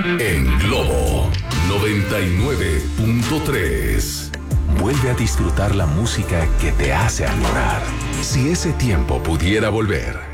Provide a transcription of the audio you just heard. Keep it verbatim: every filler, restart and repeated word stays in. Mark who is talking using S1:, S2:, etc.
S1: En Globo noventa y nueve punto tres. Vuelve a disfrutar la música que te hace añorar. Si ese tiempo pudiera volver.